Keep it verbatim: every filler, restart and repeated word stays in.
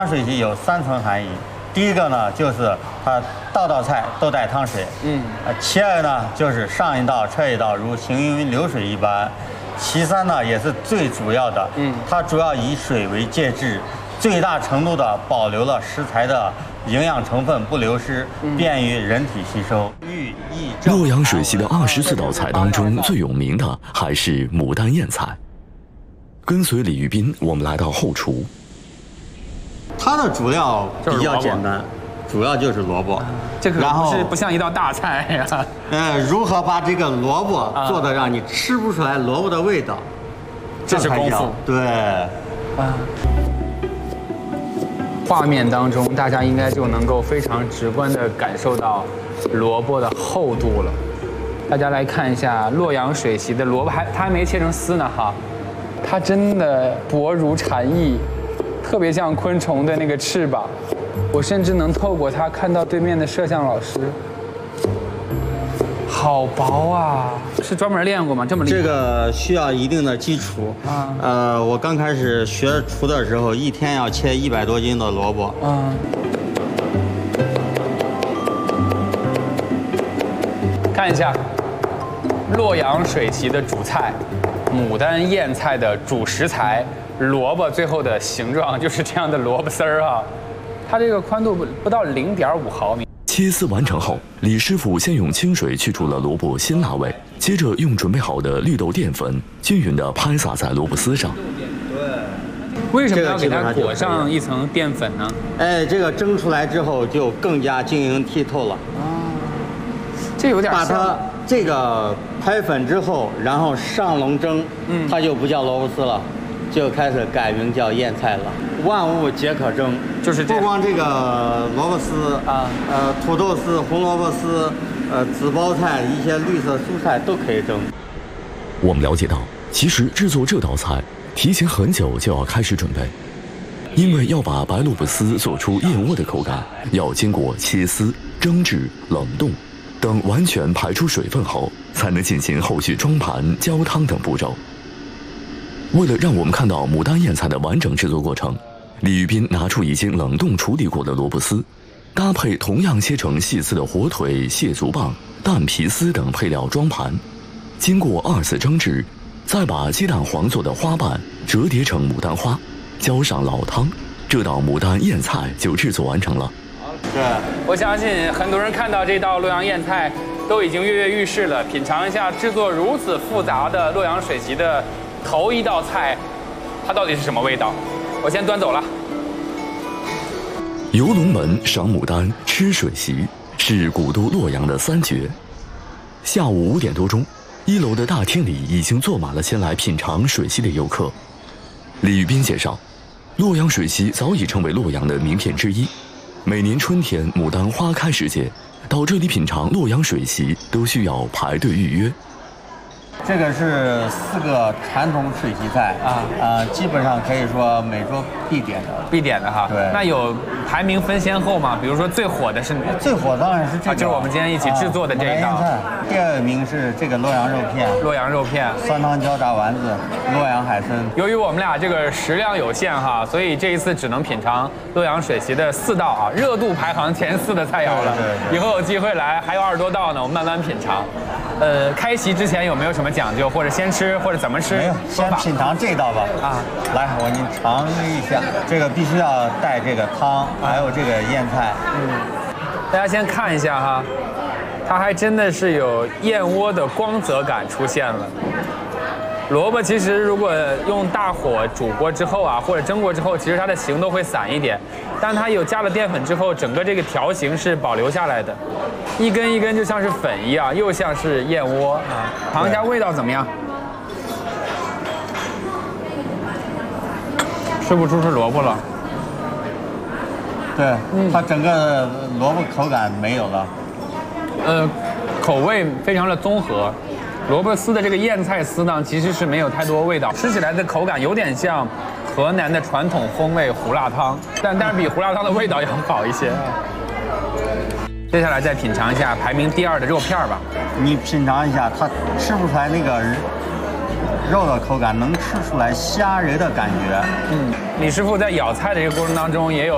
水席有三层含义，第一个呢就是它道道菜都带汤水，嗯，呃，其二呢就是上一道撤一道如行云流水一般，其三呢也是最主要的，嗯，它主要以水为介质，最大程度的保留了食材的营养成分不流失，便于人体吸收。寓意洛阳水席的二十四道菜当中，最有名的还是牡丹燕菜。跟随李玉斌，我们来到后厨。 它的主料比较简单，主要就是萝卜。 这个不是不像一道大菜呀。 呃，如何把这个萝卜做的让你吃不出来萝卜的味道， 这是功夫。 对。 啊。画面当中，大家应该就能够非常直观地感受到萝卜的厚度了。大家来看一下洛阳水席的萝卜，还它还没切成丝呢哈，它真的薄如蝉翼。特别像昆虫的那个翅膀，我甚至能透过它看到对面的摄像老师。好薄啊！是专门练过吗？这么厉害？ 这个需要一定的基础啊。呃，我刚开始学厨的时候，一天要切一百多斤的萝卜。啊。 看一下，洛阳水席的主菜，牡丹燕菜的主食材。萝卜最后的形状就是这样的萝卜丝儿啊，它这个宽度不不到零点五毫米。 切丝完成后，李师傅先用清水去除了萝卜辛辣味，接着用准备好的绿豆淀粉均匀地拍撒在萝卜丝上。 对， 为什么要给它裹上一层淀粉呢？ 哎，这个蒸出来之后就更加晶莹剔透了。啊， 这有点像。 把它这个拍粉之后，然后上笼蒸，嗯，它就不叫萝卜丝了。就开始改名叫燕菜了，万物皆可蒸， 就是不光这个萝卜丝啊，呃，土豆丝、红萝卜丝，呃，紫包菜一些绿色蔬菜都可以蒸。 我们了解到，其实制作这道菜提前很久就要开始准备，因为要把白萝卜丝做出燕窝的口感，要经过切丝、蒸制、冷冻等完全排出水分后，才能进行后续装盘、浇汤等步骤。为了让我们看到牡丹燕菜的完整制作过程，李玉斌拿出已经冷冻处理过的萝卜丝，搭配同样切成细丝的火腿、蟹足棒、蛋皮丝等配料装盘，经过二次蒸制，再把鸡蛋黄做的花瓣折叠成牡丹花，浇上老汤，这道牡丹燕菜就制作完成了。 对，我相信很多人看到这道洛阳燕菜都已经跃跃欲试了，品尝一下制作如此复杂的洛阳水席的头一道菜，它到底是什么味道？我先端走了。 游龙门、赏牡丹、吃水席是古都洛阳的三绝。下午五点多钟，一楼的大厅里已经坐满了前来品尝水席的游客。李玉斌介绍，洛阳水席早已成为洛阳的名片之一。每年春天牡丹花开时节，到这里品尝洛阳水席都需要排队预约。 这个是四个传统水席菜啊，呃，基本上可以说每桌必点的， 必点的哈。 对， 那有排名分先后吗？比如说最火的是最火当然是这个， 啊，就是我们今天一起制作的这一道。 啊、第二名是这个洛阳肉片， 洛阳肉片， 酸汤椒炸丸子，洛阳海参。 由于我们俩这个食量有限哈，所以这一次只能品尝洛阳水席的四道啊，热度排行前四的菜肴了。 对对对， 以后有机会来，还有二十多道呢，我们慢慢品尝。呃，开席之前有没有什么讲究，或者先吃，或者怎么吃？ 没有，先品尝这道吧。啊，来，我给你尝一下，这个必须要带这个汤，还有这个燕菜。 嗯，大家先看一下哈，它还真的是有燕窝的光泽感出现了。萝卜其实如果用大火煮过之后啊，或者蒸过之后，其实它的形都会散一点，但它有加了淀粉之后，整个这个条形是保留下来的，一根一根就像是粉一样，又像是燕窝啊。尝一下味道怎么样？吃不出是萝卜了。 对，嗯、它整个萝卜口感没有了。 呃，口味非常的综合。萝卜丝的这个燕菜丝呢，其实是没有太多味道，吃起来的口感有点像河南的传统风味胡辣汤，但但是比胡辣汤的味道要好一些。接下来再品尝一下排名第二的肉片吧。 你品尝一下，它吃不出来那个肉的口感，能吃出来虾仁的感觉。 嗯，李师傅在咬菜的这个过程当中也有